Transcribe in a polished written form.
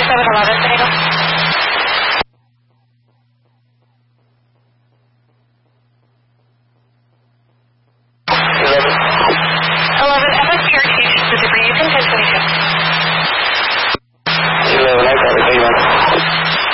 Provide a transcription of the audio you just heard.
711, San Diego. 11, FSPR 2, Pacific, you can 1022.